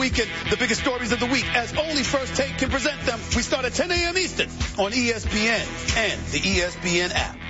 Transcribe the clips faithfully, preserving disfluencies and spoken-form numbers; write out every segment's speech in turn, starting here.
Weekend, the biggest stories of the week, as only First Take can present them. We start at ten a.m. Eastern on E S P N and the E S P N app.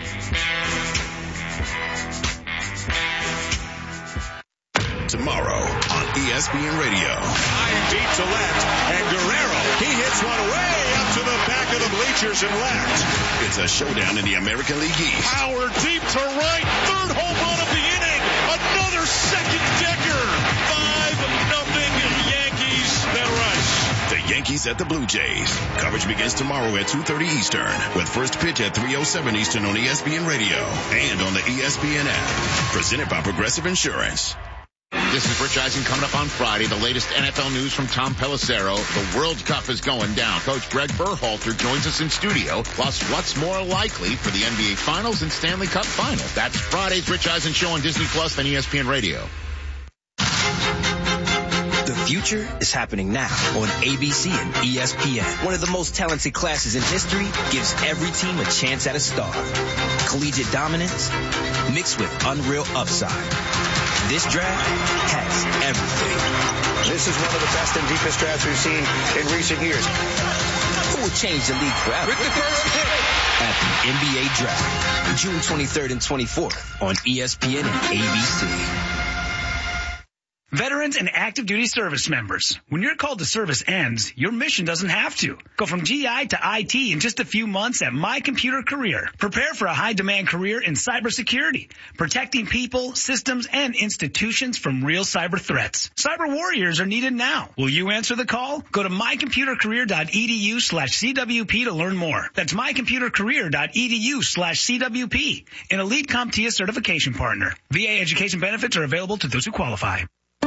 Tomorrow on E S P N Radio. High and deep to left, and Guerrero, he hits one way up to the back of the bleachers and left. It's a showdown in the American League East. Power deep to right, third home run of the inning, another second decker. Five nothing Yankees, that rush. The Yankees at the Blue Jays. Coverage begins tomorrow at two thirty Eastern, with first pitch at three oh seven Eastern on E S P N Radio and on the E S P N app. Presented by Progressive Insurance. This is Rich Eisen coming up on Friday. The latest N F L news from Tom Pelissero. The World Cup is going down. Coach Greg Berhalter joins us in studio. Plus, what's more likely for the N B A Finals and Stanley Cup Final? That's Friday's Rich Eisen Show on Disney Plus and E S P N Radio. The future is happening now on A B C and E S P N. One of the most talented classes in history gives every team a chance at a star. Collegiate dominance mixed with unreal upside. This draft has everything. This is one of the best and deepest drafts we've seen in recent years. Who will change the league forever? With the first pick at the N B A Draft, June twenty-third and twenty-fourth on E S P N and A B C. Veterans and active duty service members. When your call to service ends, your mission doesn't have to. Go from G I to I T in just a few months at My Computer Career. Prepare for a high-demand career in cybersecurity, protecting people, systems, and institutions from real cyber threats. Cyber warriors are needed now. Will you answer the call? Go to mycomputercareer.edu slash CWP to learn more. That's mycomputercareer.edu slash CWP, an elite CompTIA certification partner. V A education benefits are available to those who qualify.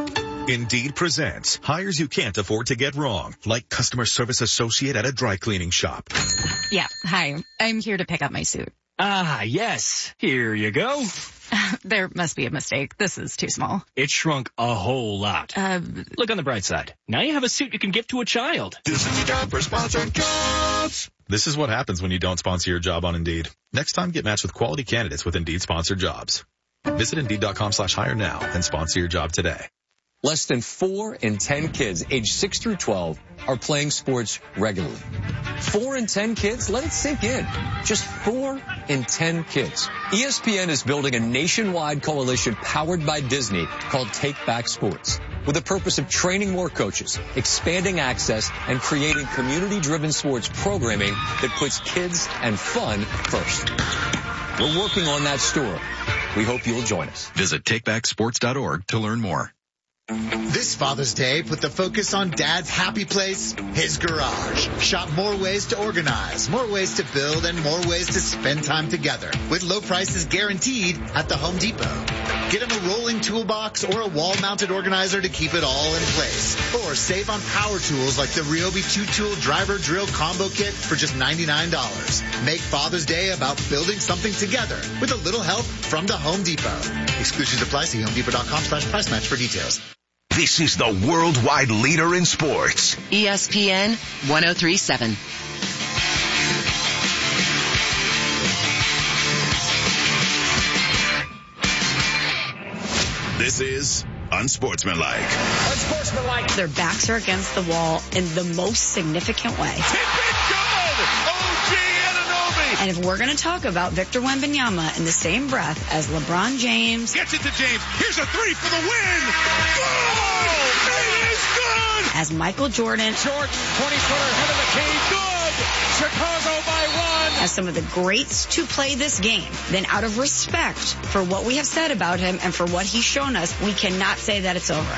Indeed presents hires you can't afford to get wrong, like customer service associate at a dry cleaning shop. Yeah, hi. I'm here to pick up my suit. Ah, yes. Here you go. There must be a mistake. This is too small. It shrunk a whole lot. Uh, Look on the bright side. Now you have a suit you can give to a child. This is the job for sponsored jobs. This is what happens when you don't sponsor your job on Indeed. Next time, get matched with quality candidates with Indeed sponsored jobs. Visit Indeed.com slash hire now and sponsor your job today. Less than four in ten kids aged six through twelve are playing sports regularly. Four in ten kids? Let it sink in. Just four in ten kids. E S P N is building a nationwide coalition powered by Disney called Take Back Sports, with the purpose of training more coaches, expanding access, and creating community-driven sports programming that puts kids and fun first. We're working on that story. We hope you'll join us. Visit take back sports dot org to learn more. This Father's Day, put the focus on Dad's happy place, his garage. Shop more ways to organize, more ways to build, and more ways to spend time together. With low prices guaranteed at the Home Depot. Get him a rolling toolbox or a wall-mounted organizer to keep it all in place. Or save on power tools like the Ryobi two-tool driver drill combo kit for just ninety-nine dollars. Make Father's Day about building something together with a little help from the Home Depot. Exclusions apply. See homedepot.com slash price match for details. This is the worldwide leader in sports. E S P N one oh three point seven. This is Unsportsmanlike. Unsportsmanlike. Their backs are against the wall in the most significant way. Tip it good! O G Anunoby! And if we're going to talk about Victor Wembanyama in the same breath as LeBron James. Gets it to James. Here's a three for the win! Oh, it is good! As Michael Jordan. Jordan, twenty-footer, head of the key, good! Chicago by one! As some of the greats to play this game, then out of respect for what we have said about him and for what he's shown us, we cannot say that it's over.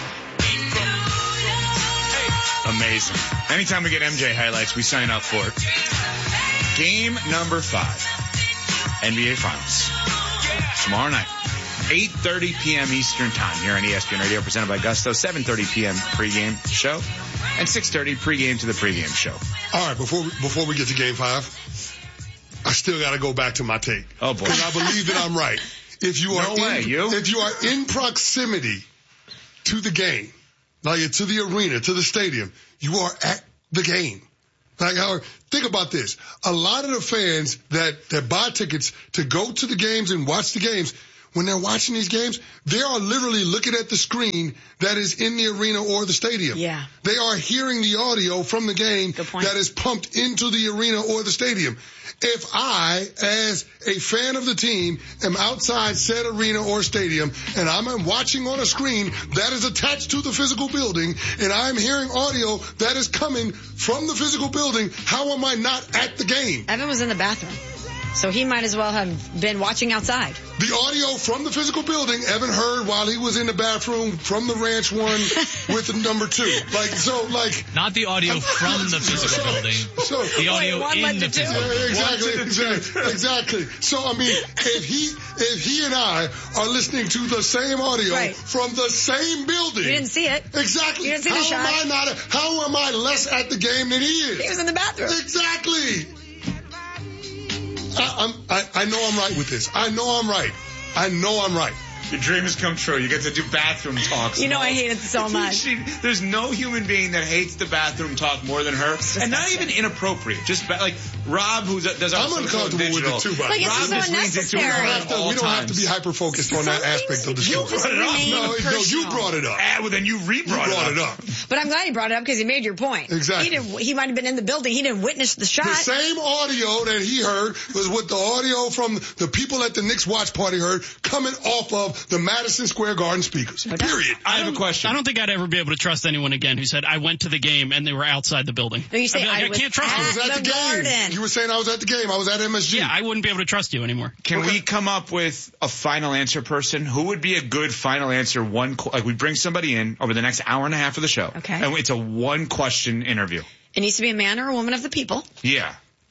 Amazing. Anytime we get M J highlights, we sign up for it. Game number five, N B A Finals. Tomorrow night, eight thirty p.m. Eastern Time here on E S P N Radio, presented by Gusto. seven thirty p.m. pregame show and six thirty pregame to the pregame show. All right, before we, before we get to game five, I still got to go back to my take. Oh, boy. Because I believe that I'm right. If you are no way, in, you? If you are in proximity to the game, like to the arena, to the stadium, you are at the game. Like, how, think about this. A lot of the fans that, that buy tickets to go to the games and watch the games, when they're watching these games, they are literally looking at the screen that is in the arena or the stadium. Yeah. They are hearing the audio from the game that is pumped into the arena or the stadium. If I, as a fan of the team, am outside said arena or stadium, and I'm watching on a screen that is attached to the physical building, and I'm hearing audio that is coming from the physical building, how am I not at the game? Evan was in the bathroom, so he might as well have been watching outside. The audio from the physical building, Evan heard while he was in the bathroom from the ranch one with the number two. Like, so, like. Not the audio from the physical building. So, the audio Wait, in the physical building. Exactly, exactly, exactly. So, I mean, if he, if he and I are listening to the same audio right. from the same building. You didn't see it. Exactly. You didn't see how the shot. am I not, how am I less at the game than he is? He was in the bathroom. Exactly. I, I'm, I, I know I'm right with this. I know I'm right. I know I'm right. Your dream has come true. You get to do bathroom talks. You know I hate it so much. She, there's no human being that hates the bathroom talk more than her. And not even inappropriate. Just ba- like Rob, who does our I'm uncomfortable with it too, but like, Rob it's so unnecessary. We don't, have to, we don't have to be hyper-focused on that aspect of the show. You brought it up. No, no, you brought it up. Ah, well, then you re-brought you brought it, up. it up. But I'm glad he brought it up because he made your point. Exactly. He, didn't, he might have been in the building. He didn't witness the shot. The same audio that he heard was what the audio from the people at the Knicks watch party heard coming off of the Madison Square Garden speakers. Period. I have a question. I don't think I'd ever be able to trust anyone again who said, I went to the game and they were outside the building. No, you say, like, I, I was can't trust at you. I was at the, the game. Garden. You were saying I was at the game. I was at M S G. Yeah, I wouldn't be able to trust you anymore. Can okay. we come up with a final answer person? Who would be a good final answer? One, like we bring somebody in over the next hour and a half of the show. Okay. And it's a one question interview. It needs to be a man or a woman of the people. Yeah.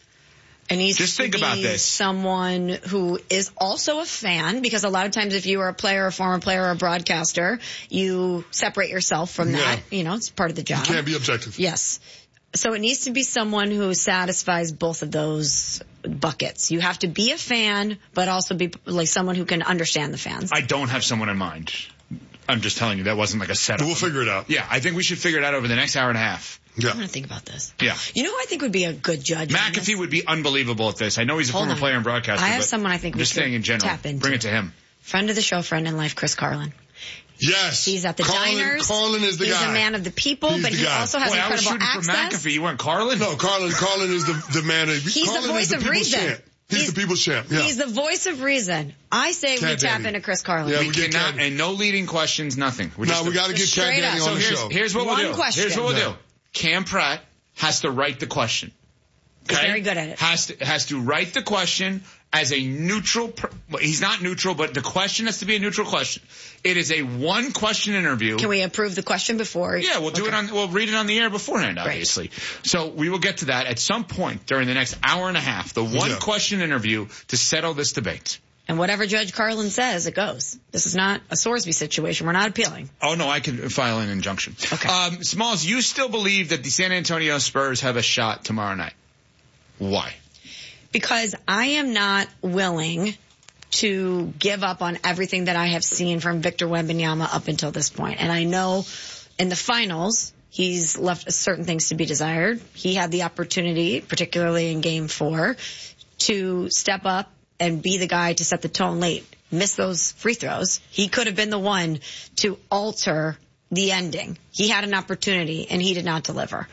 It needs Just to think be about this. someone who is also a fan, because a lot of times if you are a player, a former player, or a broadcaster, you separate yourself from Yeah. that. You know, it's part of the job. You can't be objective. Yes. So it needs to be someone who satisfies both of those buckets. You have to be a fan, but also be like someone who can understand the fans. I don't have someone in mind. I'm just telling you, that wasn't like a setup. We'll figure it out. Yeah, I think we should figure it out over the next hour and a half. Yeah. I'm going to think about this. Yeah. You know who I think would be a good judge? McAfee would be unbelievable at this. I know he's a Hold former on. player and broadcaster. I have but someone I think I'm we just could saying in general. tap into. Bring it to him. Friend of the show, friend in life, Chris Carlin. Yes. He's at the Carlin, diners. Carlin is the He's guy. a man of the people, He's but the he guy. also has Boy, I was incredible shooting access. for McAfee. You weren't Carlin? No, Carlin, Carlin is the, the man. Of, He's Carlin the voice is the of people's reason. champ. He's, He's- the people's champ. Yeah. He's the voice of reason. I say Cat we tap Daddy. into Chris Carlin. Yeah, we we get cannot, Cat- and no leading questions, nothing. We're no, just we a- got to get Cat Straight Daddy up. on So the here's, show. here's what One we'll do. question. Here's what we'll Yeah. do. Cam Pratt has to write the question. He's Okay? very good at it. Has to, has to write the question as a neutral, per, well, he's not neutral, but the question has to be a neutral question. It is a one question interview. Can we approve the question before? Yeah, we'll do Okay. it on, we'll read it on the air beforehand, obviously. So we will get to that at some point during the next hour and a half, the one Yeah. question interview to settle this debate. And whatever Judge Carlin says, it goes. This is not a Sorsby situation. We're not appealing. Oh, no, I can file an injunction. Okay. Um, Smalls, you still believe that the San Antonio Spurs have a shot tomorrow night. Why? Because I am not willing to give up on everything that I have seen from Victor Wembanyama up until this point. And I know in the finals, he's left certain things to be desired. He had the opportunity, particularly in game four, to step up and be the guy to set the tone late, miss those free throws. He could have been the one to alter the ending. He had an opportunity and he did not deliver.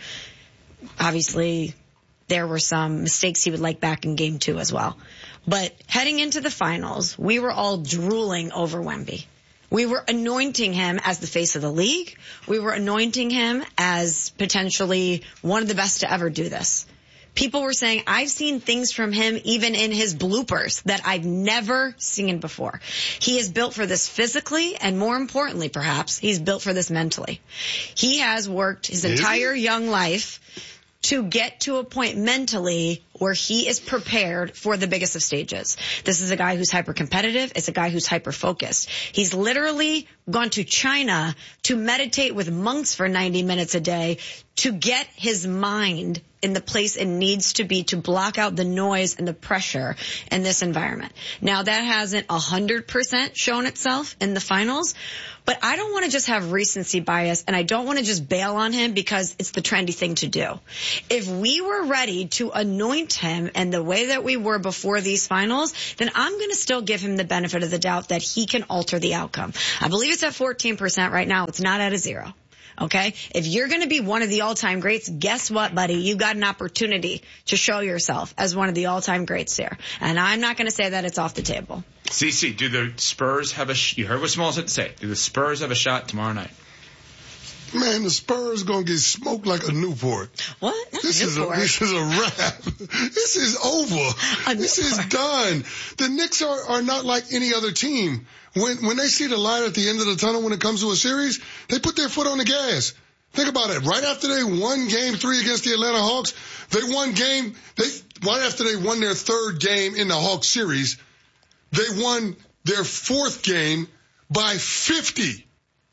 Obviously, there were some mistakes he would like back in game two as well. But heading into the finals, we were all drooling over Wemby. We were anointing him as the face of the league. We were anointing him as potentially one of the best to ever do this. People were saying, I've seen things from him even in his bloopers that I've never seen before. He is built for this physically, and more importantly, perhaps, he's built for this mentally. He has worked his Is he? entire young life to get to a point mentally where he is prepared for the biggest of stages. This is a guy who's hyper competitive. It's a guy who's hyper focused. He's literally gone to China to meditate with monks for ninety minutes a day to get his mind in the place it needs to be to block out the noise and the pressure in this environment. Now, that hasn't one hundred percent shown itself in the finals, but I don't want to just have recency bias, and I don't want to just bail on him because it's the trendy thing to do. If we were ready to anoint disappoint him in the way that we were before these finals, then I'm going to still give him the benefit of the doubt that he can alter the outcome. I believe it's at fourteen percent right now. It's not at a zero. Okay? If you're going to be one of the all-time greats, guess what, buddy? You got an opportunity to show yourself as one of the all-time greats here. And I'm not going to say that it's off the table. C C, do the Spurs have a, sh- you heard what Smalls had to say. Do the Spurs have a shot tomorrow night? Man, the Spurs gonna get smoked like a Newport. What? Not this Newport. is a, this is a wrap. This is over. A this Newport. is done. The Knicks are, are not like any other team. When when they see the light at the end of the tunnel when it comes to a series, they put their foot on the gas. Think about it. Right after they won Game Three against the Atlanta Hawks, they won game. They right after they won their third game in the Hawks series, they won their fourth game by fifty.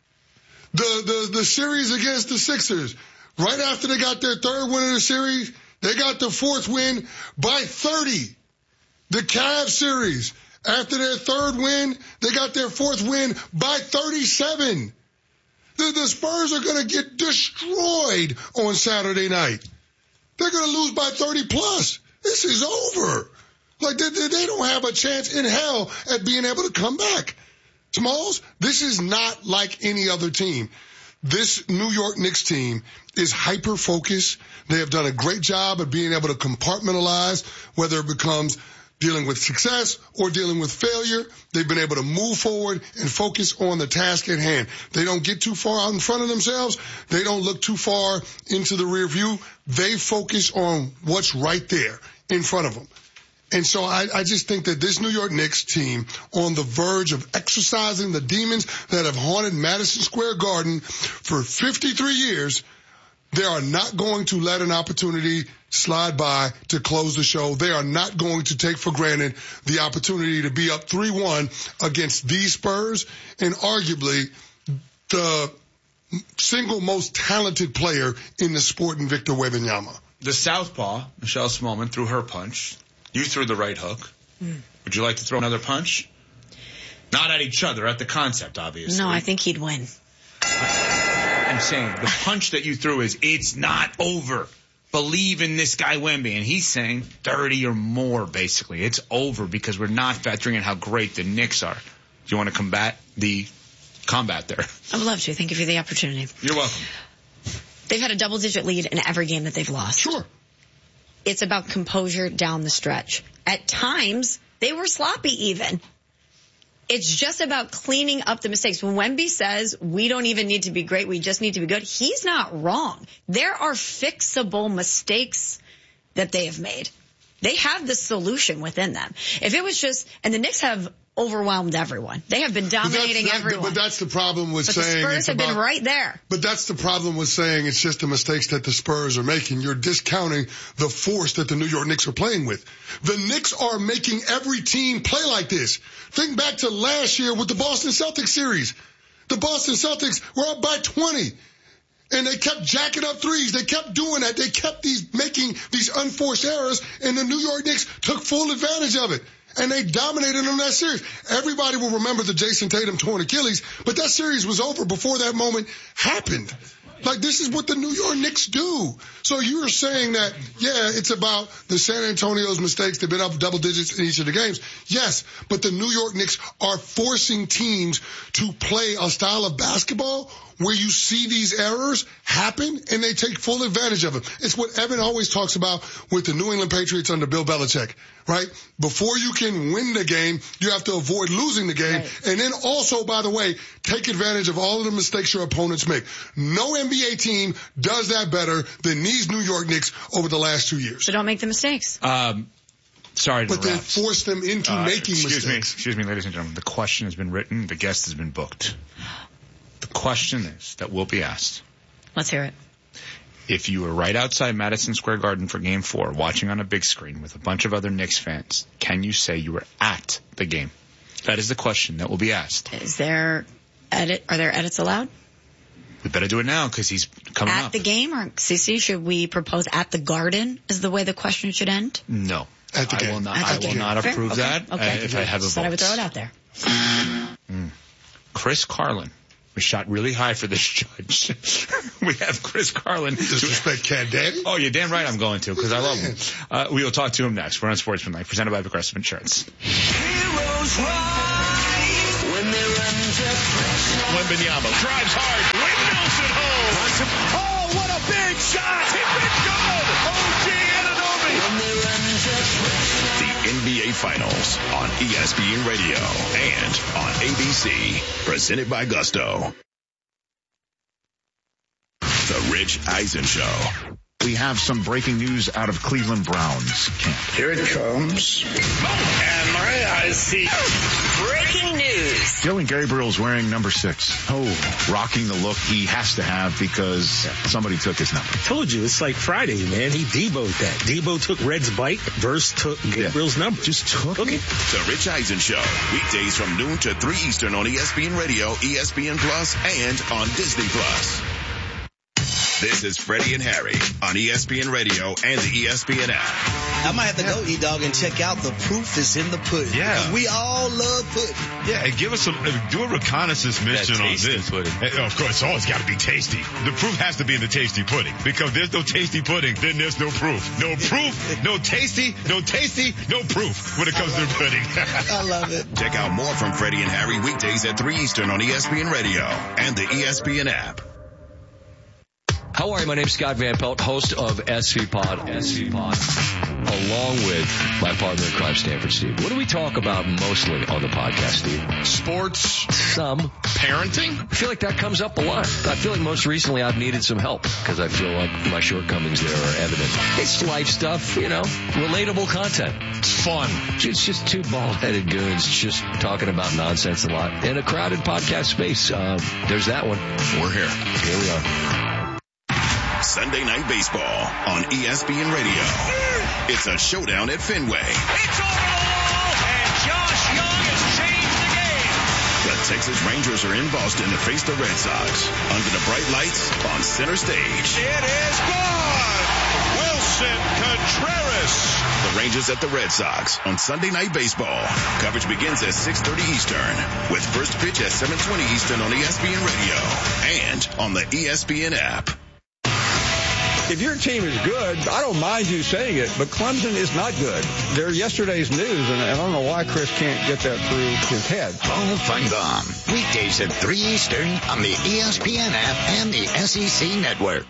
The, the, the series against the Sixers, right after they got their third win of the series, they got the fourth win by thirty. The Cavs series, after their third win, they got their fourth win by thirty-seven. The, the Spurs are going to get destroyed on Saturday night. They're going to lose by thirty plus. This is over. Like, they, they don't have a chance in hell at being able to come back. Smalls, this is not like any other team. This New York Knicks team is hyper-focused. They have done a great job of being able to compartmentalize, whether it becomes dealing with success or dealing with failure. They've been able to move forward and focus on the task at hand. They don't get too far out in front of themselves. They don't look too far into the rear view. They focus on what's right there in front of them. And so I, I just think that this New York Knicks team, on the verge of exercising the demons that have haunted Madison Square Garden for fifty-three years, they are not going to let an opportunity slide by to close the show. They are not going to take for granted the opportunity to be up three one against these Spurs and arguably the single most talented player in the sport in Victor Wembanyama. The southpaw, Michelle Smallman, threw her punch. You threw the right hook. Mm. Would you like to throw another punch? Not at each other, at the concept, obviously. No, I think he'd win. I'm saying the punch that you threw is, it's not over. Believe in this guy Wemby. And he's saying thirty or more, basically. It's over because we're not factoring in how great the Knicks are. Do you want to combat the combat there? I would love to. Thank you for the opportunity. You're welcome. They've had a double-digit lead in every game that they've lost. Sure. It's about composure down the stretch. At times, they were sloppy even. It's just about cleaning up the mistakes. When Wemby says, we don't even need to be great, we just need to be good, he's not wrong. There are fixable mistakes that they have made. They have the solution within them. If it was just, and the Knicks have overwhelmed everyone. They have been dominating but that, everyone. But that's the problem with but saying the Spurs it's have about, been right there. But that's the problem with saying it's just the mistakes that the Spurs are making. You're discounting the force that the New York Knicks are playing with. The Knicks are making every team play like this. Think back to last year with the Boston Celtics series. The Boston Celtics were up by twenty. And they kept jacking up threes. They kept doing that. They kept these making these unforced errors, and the New York Knicks took full advantage of it. And they dominated in that series. Everybody will remember the Jason Tatum torn Achilles, but that series was over before that moment happened. Like, this is what the New York Knicks do. So you're saying that, yeah, it's about the San Antonio's mistakes. They've been up double digits in each of the games. Yes, but the New York Knicks are forcing teams to play a style of basketball where you see these errors happen and they take full advantage of them. It's what Evan always talks about with the New England Patriots under Bill Belichick, right? Before you can win the game, you have to avoid losing the game. Right. And then also, by the way, take advantage of all of the mistakes your opponents make. No N B A team does that better than these New York Knicks over the last two years. So don't make the mistakes. Um, sorry to But they force them into uh, making excuse mistakes. Me, excuse me, ladies and gentlemen. The question has been written. The guest has been booked. The question is that will be asked. Let's hear it. If you were right outside Madison Square Garden for Game Four, watching on a big screen with a bunch of other Knicks fans, can you say you were at the game? That is the question that will be asked. Is there edit? Are there edits allowed? We better do it now because he's coming at up. At the game, or Cece, should we propose at the Garden? Is the way the question should end? No, at the I game. will not. At I the will game. not approve okay. that. Okay. Uh, if I have a vote. Said I would throw it out there. Mm. Chris Carlin was shot really high for this judge. We have Chris Carlin. Disrespect Cat Daddy? Oh, you're damn right I'm going to, because I love him. Uh, we will talk to him next. We're on Sportsmanlike, presented by Progressive Insurance. Heroes rise when they're under pressure. Wembanyama drives hard. Windmills at home. Oh, what a big shot! Tip it good. O G Anunoby. When they're under pressure. The N B A Finals on E S P N Radio and on A B C. Presented by Gusto. The Rich Eisen Show. We have some breaking news out of Cleveland Browns camp. Here it comes. And my eyes see. Breaking news. Dylan Gabriel's wearing number six. Oh, rocking the look he has to have because somebody took his number. Told you, it's like Friday, man. He Debo'd that. Debo took Red's bike. Verse took Gabriel's yeah. number. Just took okay. it. The Rich Eisen Show. Weekdays from noon to three Eastern on E S P N Radio, E S P N Plus, and on Disney Plus. This is Freddie and Harry on E S P N Radio and the E S P N app. I might have to go, E-Dog, and check out The Proof is in the Pudding. Yeah. We all love pudding. Yeah, and give us a, do a reconnaissance mission on this. Pudding. And, of course, it's always got to be tasty. The proof has to be in the tasty pudding. Because there's no tasty pudding, then there's no proof. No proof, no tasty, no tasty, no proof when it comes to pudding. I love it. Check out more from Freddie and Harry weekdays at three Eastern on E S P N Radio and the E S P N app. How are you? My name's Scott Van Pelt, host of S V Pod, S V Pod, along with my partner in crime, Stanford Steve. What do we talk about mostly on the podcast, Steve? Sports. Some. Parenting. I feel like that comes up a lot. I feel like most recently I've needed some help because I feel like my shortcomings there are evident. It's life stuff, you know, relatable content. It's fun. It's just two bald-headed goons just talking about nonsense a lot in a crowded podcast space. Uh, there's that one. We're here. Here we are. Sunday Night Baseball on E S P N Radio. It's a showdown at Fenway. It's over the wall, and Josh Young has changed the game. The Texas Rangers are in Boston to face the Red Sox under the bright lights on center stage. It is gone. Wilson Contreras. The Rangers at the Red Sox on Sunday Night Baseball. Coverage begins at six thirty Eastern with first pitch at seven twenty Eastern on E S P N Radio and on the E S P N app. If your team is good, I don't mind you saying it, but Clemson is not good. They're yesterday's news, and I don't know why Chris can't get that through his head. Paul Feinbaum, weekdays at three Eastern on the E S P N app and the S E C network.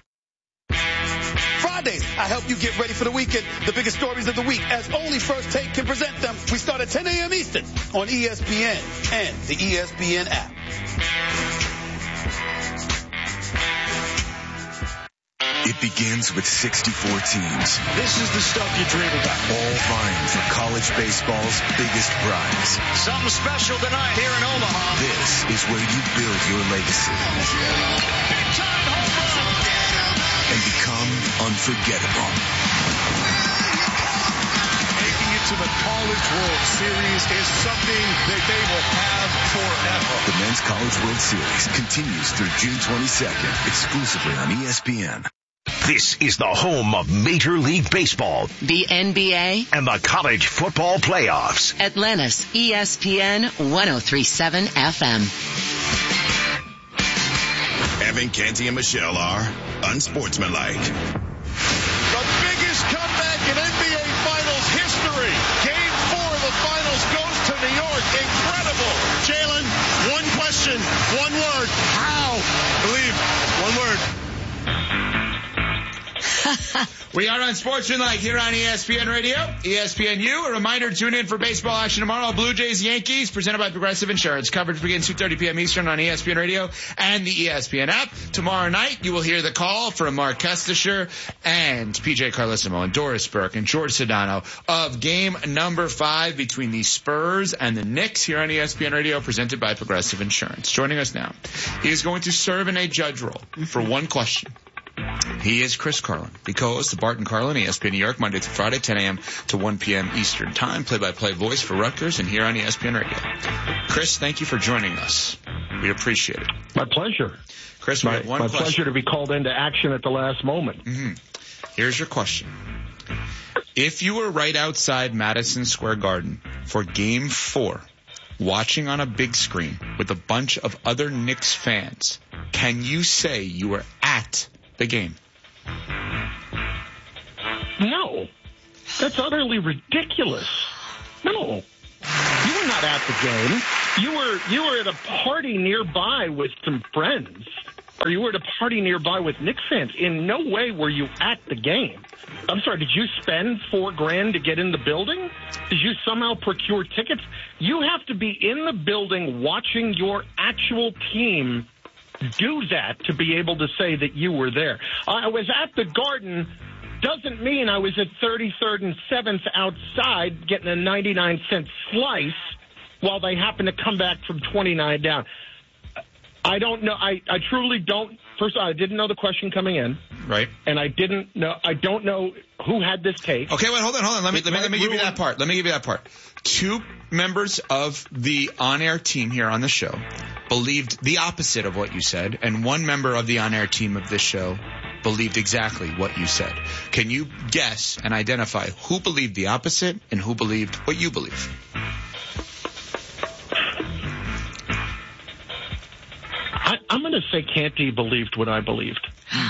Fridays, I help you get ready for the weekend. The biggest stories of the week, as only First Take can present them. We start at ten a.m. Eastern on E S P N and the E S P N app. It begins with sixty-four teams. This is the stuff you dream about. All vying for college baseball's biggest prize. Something special tonight here in Omaha. This is where you build your legacy. Big time home run. And become unforgettable. Making it to the College World Series is something that they will have forever. The Men's College World Series continues through June twenty-second, exclusively on E S P N. This is the home of Major League Baseball, the N B A, and the college football playoffs. Atlanta's E S P N one oh three point seven F M. Evan Canty and Michelle are unsportsmanlike. The biggest comeback in N B A Finals history. Game four of the Finals goes to New York. Incredible. Jalen, one question, one word. How? Believe, one word. We are on Sportsmanlike here on E S P N Radio, E S P N U. A reminder, tune in for baseball action tomorrow. Blue Jays, Yankees, presented by Progressive Insurance. Coverage begins two thirty p.m. Eastern on E S P N Radio and the E S P N app. Tomorrow night, you will hear the call from Mark Kestisher and P J Carlissimo and Doris Burke and George Sedano of game number five between the Spurs and the Knicks here on E S P N Radio, presented by Progressive Insurance. Joining us now, he is going to serve in a judge role for one question. He is Chris Carlin, the co-host of Bart and Carlin, E S P N New York, Monday through Friday, ten a.m. to one p.m. Eastern Time, play-by-play voice for Rutgers and here on E S P N Radio. Chris, thank you for joining us. We appreciate it. My pleasure. Chris, we my, have one my question. pleasure to be called into action at the last moment. Mm-hmm. Here's your question. If you were right outside Madison Square Garden for Game four watching on a big screen with a bunch of other Knicks fans, can you say you were at the game? No. That's utterly ridiculous. No. You were not at the game. You were you were at a party nearby with some friends. Or you were at a party nearby with Knicks fans. In no way were you at the game. I'm sorry, did you spend four grand to get in the building? Did you somehow procure tickets? You have to be in the building watching your actual team do that to be able to say that you were there. I was at the Garden doesn't mean I was at thirty-third and seventh outside getting a ninety-nine cent slice while they happen to come back from twenty-nine down. I don't know. I, I truly don't. First of all, I didn't know the question coming in. Right. And I didn't know. I don't know who had this tape. Okay, wait, hold on, hold on. Let me, let me, let me give you that part. Let me give you that part. Two members of the on-air team here on the show believed the opposite of what you said, and one member of the on-air team of this show believed exactly what you said. Can you guess and identify who believed the opposite and who believed what you believe? I, I'm going to say Canty believed what I believed.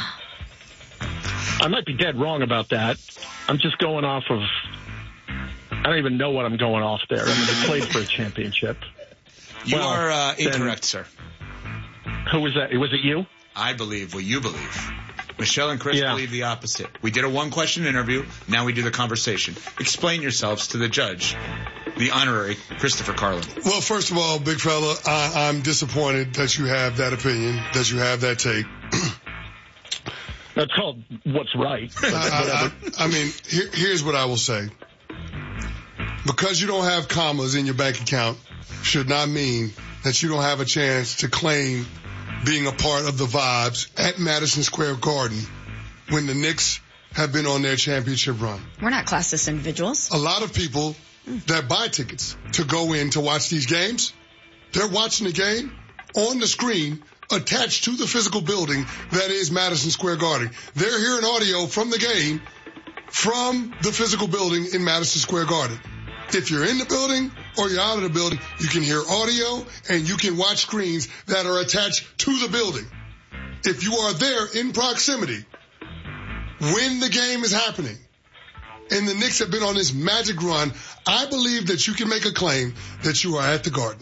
I might be dead wrong about that. I'm just going off of... I don't even know what I'm going off there. I mean, they played for a championship. You well, are uh, incorrect, then, sir. Who was that? Was it you? I believe what you believe. Michelle and Chris yeah. believe the opposite. We did a one-question interview. Now we do the conversation. Explain yourselves to the judge, the honorary Christopher Carlin. Well, first of all, big fella, I, I'm disappointed that you have that opinion, that you have that take. That's called what's right. I, I, I, I mean, here, here's what I will say. Because you don't have commas in your bank account should not mean that you don't have a chance to claim being a part of the vibes at Madison Square Garden when the Knicks have been on their championship run. We're not classed as individuals. A lot of people that buy tickets to go in to watch these games, they're watching the game on the screen attached to the physical building that is Madison Square Garden. They're hearing audio from the game from the physical building in Madison Square Garden. If you're in the building or you're out of the building, you can hear audio and you can watch screens that are attached to the building. If you are there in proximity when the game is happening and the Knicks have been on this magic run, I believe that you can make a claim that you are at the Garden.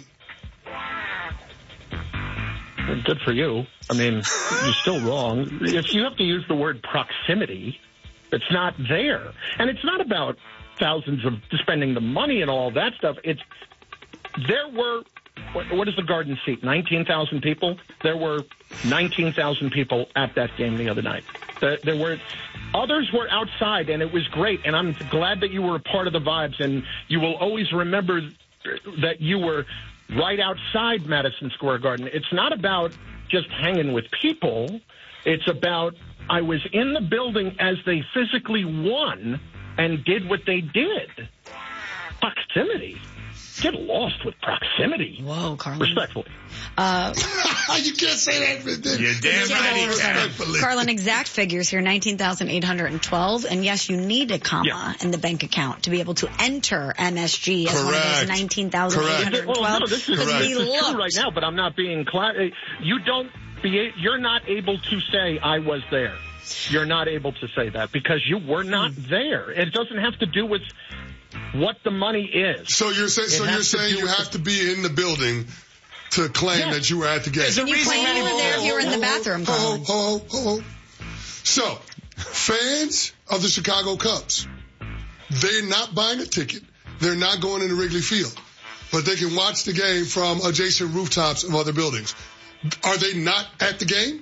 Good for you. I mean, you're still wrong. If you have to use the word proximity, it's not there. And it's not about thousands of spending the money and all that stuff. It's there were what, what is the Garden seat? nineteen thousand people. There were nineteen thousand people at that game the other night. There, there were others were outside, and it was great. And I'm glad that you were a part of the vibes, and you will always remember that you were right outside Madison Square Garden. It's not about just hanging with people. It's about I was in the building as they physically won and did what they did. Proximity. Get lost with proximity. Whoa, Carlin. Respectfully. Uh, you can't say that. You're damn right he can. Carlin, exact figures here, nineteen thousand eight hundred twelve. And yes, you need a comma yeah. in the bank account to be able to enter M S G as Correct. one of those nineteen thousand eight hundred twelve. Well, no, this is, Correct. this is true right now, but I'm not being cla- You don't be, you're not able to say I was there. You're not able to say that because you were not there. It doesn't have to do with what the money is. So you're saying, so you're saying you have to be in the building to claim yes. that you were at the game. Can you claim you were there if you were in the bathroom, Carlin? Oh, oh, oh, oh. So, fans of the Chicago Cubs, they're not buying a ticket. They're not going into Wrigley Field, but they can watch the game from adjacent rooftops of other buildings. Are they not at the game?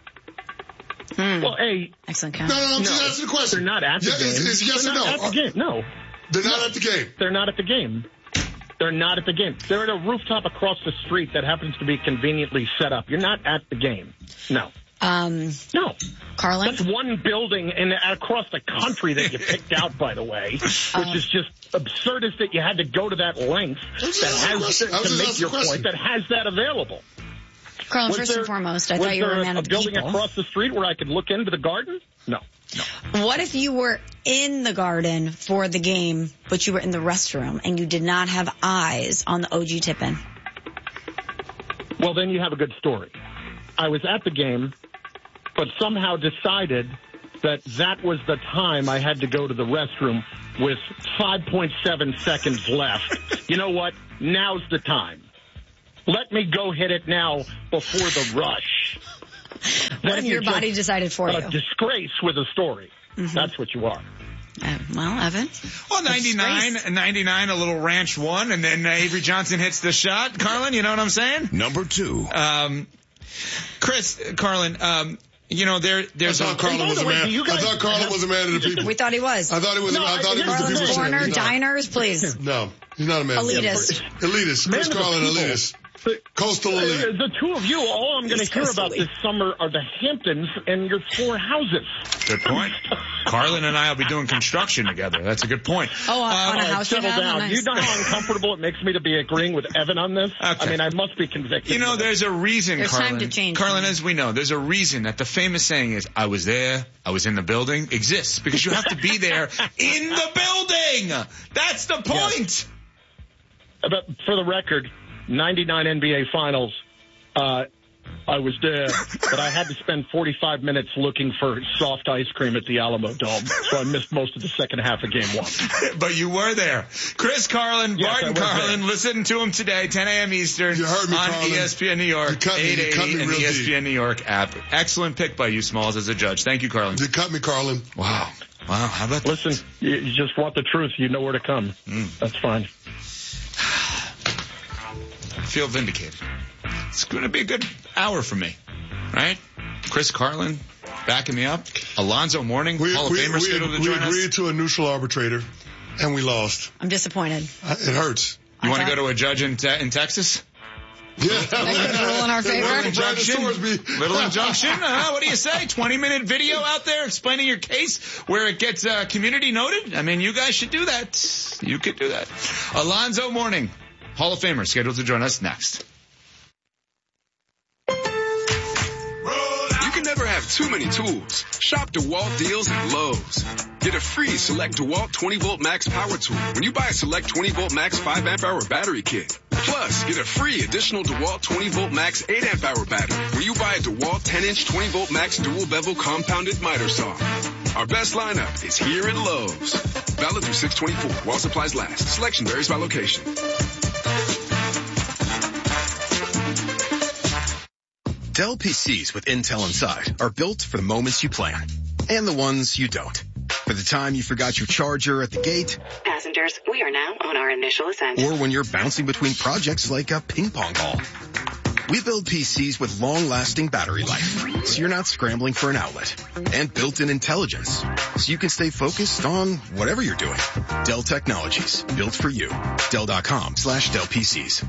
Hmm. Well, A. Excellent count. No, no, no, I'm no, just asking the question. They're not at the yeah, game. Is, is yes they're or not no? At the game. No. They're not no. at the game. They're not at the game. They're not at the game. They're at a rooftop across the street that happens to be conveniently set up. You're not at the game. No. Um, no. Carlin? That's one building in, across the country that you picked out, by the way, which uh, is just absurdist that you had to go to that length that has to, to make your point, that has that available. Carlin, was first there, and foremost, I thought you were a man a of the building people. across the street where I could look into the Garden? No. No. What if you were in the Garden for the game, but you were in the restroom and you did not have eyes on the O G tip-in? Well, then you have a good story. I was at the game, but somehow decided that that was the time I had to go to the restroom with five point seven seconds left. You know what? Now's the time. Let me go hit it now before the rush. What if your body decided for you? A disgrace with a story. Mm-hmm. That's what you are. Uh, well, Evan. Well, ninety-nine, ninety-nine, a little ranch one, and then uh, Avery Johnson hits the shot. Carlin, you know what I'm saying? Number two. Um, Chris, Carlin, um, you know, there, there's I thought Carlin was a man. I thought Carlin was a man of the people. We thought he was. I thought he was. No, I thought he was the people's man. Corner, diners, please. No, he's not a man. Elitist. Elitist. Chris Carlin, elitist. Coastal elite. Uh, the two of you, all I'm going to hear about this summer are the Hamptons and your four houses. Good point. Carlin and I will be doing construction together. That's a good point. Oh, on, uh, on a house settle you down. Nice. You know how uncomfortable it makes me to be agreeing with Evan on this? Okay. I mean, I must be convicted. You know, there's a reason, there's Carlin. Time to change. Carlin, as we know, there's a reason that the famous saying is, I was there, I was in the building, exists. Because you have to be there in the building. That's the point. Yeah. But for the record, ninety-nine N B A Finals, uh, I was there, but I had to spend forty-five minutes looking for soft ice cream at the Alamo Dome, so I missed most of the second half of game one. But you were there. Chris Carlin, yes, Barton Carlin, there. Listen to him today, ten a.m. Eastern, you heard me, on Carlin. E S P N New York, eight eighty, and the E S P N New York app. Excellent pick by you, Smalls, as a judge. Thank you, Carlin. You cut me, Carlin. Wow. Wow, how about Listen, you, you just want the truth. You know where to come. Mm. That's fine. I feel vindicated. It's going to be a good hour for me, right? Chris Carlin backing me up. Alonzo Mourning, we, Hall of we, Famer, we, scheduled to we join us. We agreed to a neutral arbitrator, and we lost. I'm disappointed. Uh, it hurts. You want to go to a judge in, te- in Texas? Yeah. That could rule in our favor. Little injunction. Little injunction. Uh, what do you say? twenty minute video out there explaining your case where it gets uh, community noted? I mean, you guys should do that. You could do that. Alonzo Mourning, Hall of Famer, scheduled to join us next. You can never have too many tools. Shop DeWalt deals at Lowe's. Get a free Select DeWalt twenty volt Max power tool when you buy a Select twenty volt Max five amp hour battery kit. Plus, get a free additional DeWalt twenty volt Max eight amp hour battery when you buy a DeWalt ten inch twenty volt Max dual bevel compounded miter saw. Our best lineup is here at Lowe's. Valid through six twenty-four while supplies last. Selection varies by location. Dell P Cs with Intel inside are built for the moments you plan and the ones you don't. For the time you forgot your charger at the gate. Passengers, we are now on our initial ascent. Or when you're bouncing between projects like a ping pong ball. We build P Cs with long-lasting battery life, so you're not scrambling for an outlet. And built-in intelligence, so you can stay focused on whatever you're doing. Dell Technologies, built for you. Dell.com slash Dell PCs.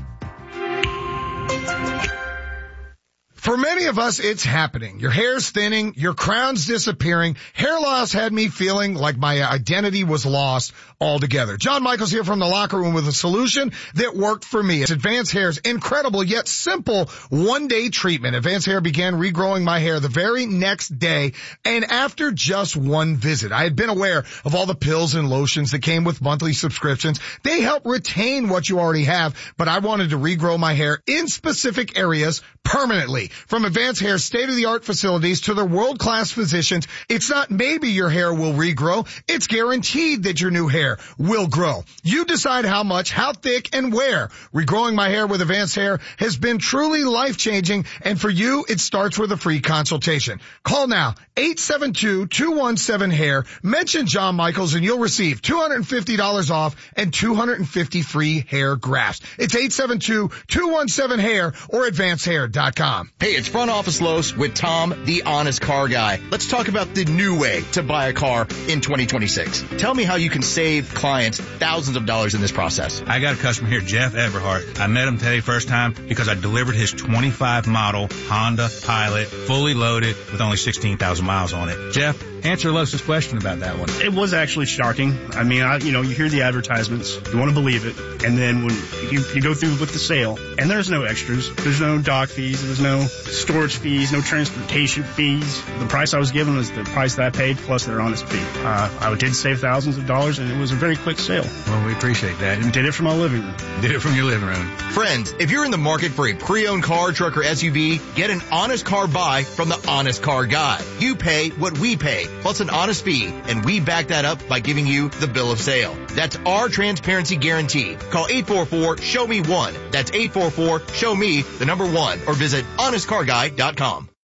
For many of us, it's happening. Your hair's thinning, your crown's disappearing. Hair loss had me feeling like my identity was lost altogether. John Michaels here from the locker room with a solution that worked for me. It's Advanced Hair's incredible yet simple one-day treatment. Advanced Hair began regrowing my hair the very next day, and after just one visit. I had been aware of all the pills and lotions that came with monthly subscriptions. They help retain what you already have, but I wanted to regrow my hair in specific areas permanently. From Advanced Hair's state-of-the-art facilities to their world-class physicians, it's not maybe your hair will regrow, it's guaranteed that your new hair will grow. You decide how much, how thick, and where. Regrowing my hair with Advanced Hair has been truly life-changing, and for you, it starts with a free consultation. Call now, eight seven two, two one seven, hair. Mention John Michaels, and you'll receive two hundred fifty dollars off and two hundred fifty free hair grafts. It's eight seven two, two one seven, hair or advanced hair dot com. Hey, it's Front Office Los with Tom, the honest car guy. Let's talk about the new way to buy a car in twenty twenty-six. Tell me how you can save clients thousands of dollars in this process. I got a customer here, Jeff Everhart. I met him today first time because I delivered his twenty-five model Honda Pilot, fully loaded with only sixteen thousand miles on it. Jeff, answer Los's question about that one. It was actually shocking. I mean, I, you know, you hear the advertisements, you want to believe it, and then when you, you go through with the sale, and there's no extras, there's no dock fees, there's no storage fees, no transportation fees. The price I was given was the price that I paid plus their honest fee. Uh, I did save thousands of dollars, and it was a very quick sale. Well, we appreciate that. And did it from my living room. Did it from your living room. Friends, if you're in the market for a pre-owned car, truck, or S U V, get an honest car buy from the Honest Car Guy. You pay what we pay, plus an honest fee, and we back that up by giving you the bill of sale. That's our transparency guarantee. Call eight four four, show me one. That's eight four four, show me the number one, or visit honest car guy dot com.